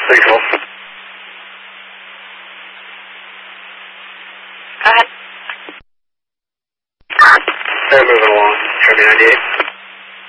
Signal. Go ahead. They're moving along. Heavy 98.